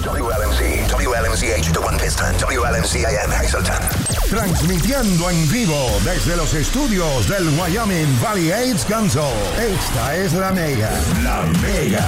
WLMC, WLMCH, The One Piston, WLMCIM, Hazleton. Transmitiendo en vivo desde los estudios del Wyoming Valley AIDS Council. Esta es La Mega. La Mega.